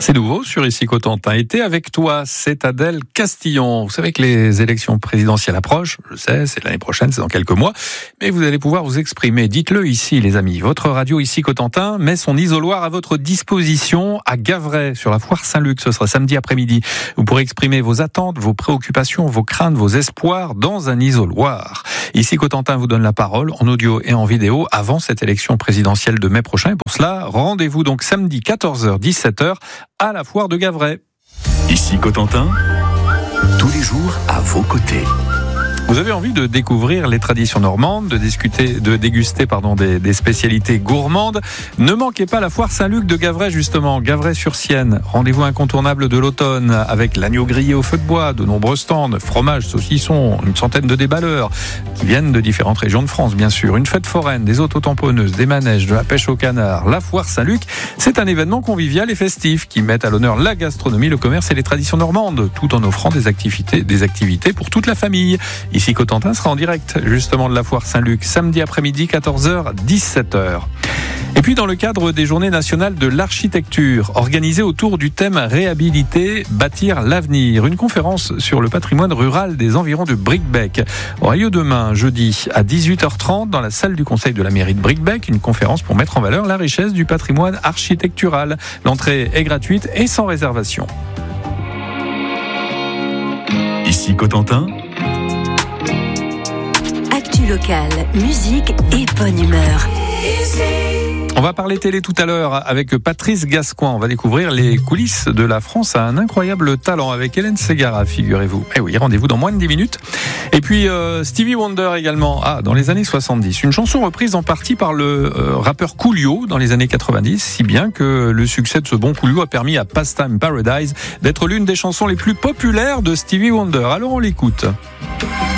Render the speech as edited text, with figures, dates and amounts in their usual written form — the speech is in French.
C'est nouveau sur Ici Cotentin. Été avec toi, c'est Adèle Castillon. Vous savez que les élections présidentielles approchent. Je sais, c'est l'année prochaine, c'est dans quelques mois. Mais vous allez pouvoir vous exprimer. Dites-le ici, les amis. Votre radio Ici Cotentin met son isoloir à votre disposition à Gavray, sur la foire Saint-Luc. Ce sera samedi après-midi. Vous pourrez exprimer vos attentes, vos préoccupations, vos craintes, vos espoirs dans un isoloir. Ici Cotentin vous donne la parole en audio et en vidéo avant cette élection présidentielle de mai prochain. Et pour cela, rendez-vous donc samedi 14h, 17h à la foire de Gavray. Ici Cotentin, tous les jours à vos côtés. Vous avez envie de découvrir les traditions normandes, de déguster des spécialités gourmandes. Ne manquez pas la foire Saint-Luc de Gavray, justement, Gavray-sur-Sienne. Rendez-vous incontournable de l'automne avec l'agneau grillé au feu de bois, de nombreux stands, fromage, saucissons, une centaine de déballeurs qui viennent de différentes régions de France, bien sûr. Une fête foraine, des autotamponneuses, des manèges, de la pêche au canard. La foire Saint-Luc, c'est un événement convivial et festif qui met à l'honneur la gastronomie, le commerce et les traditions normandes, tout en offrant des activités pour toute la famille. Ici Cotentin sera en direct justement de la foire Saint-Luc samedi après-midi 14h 17h. Et puis dans le cadre des Journées nationales de l'architecture organisées autour du thème réhabiliter, bâtir l'avenir, une conférence sur le patrimoine rural des environs de Bricbec aura lieu demain jeudi à 18h30 dans la salle du conseil de la mairie de Bricbec, une conférence pour mettre en valeur la richesse du patrimoine architectural. L'entrée est gratuite et sans réservation. Ici Cotentin, local, musique et bonne humeur. On va parler télé tout à l'heure avec Patrice Gascoin. On va découvrir les coulisses de La France a un incroyable talent avec Hélène Ségara, figurez-vous. Eh oui, rendez-vous dans moins de 10 minutes. Et puis Stevie Wonder également. Dans les années 70. Une chanson reprise en partie par le rappeur Coolio dans les années 90, si bien que le succès de ce bon Coolio a permis à Pastime Paradise d'être l'une des chansons les plus populaires de Stevie Wonder. Alors on l'écoute.